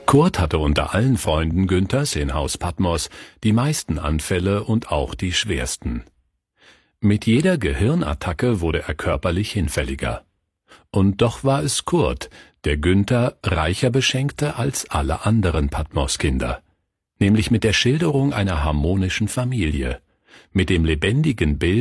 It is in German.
Kurt hatte unter allen Freunden Günthers in Haus Patmos die meisten Anfälle und auch die schwersten. Mit jeder Gehirnattacke wurde er körperlich hinfälliger. Und doch war es Kurt, der Günther reicher beschenkte als alle anderen Patmoskinder, nämlich mit der Schilderung einer harmonischen Familie, mit dem lebendigen Bild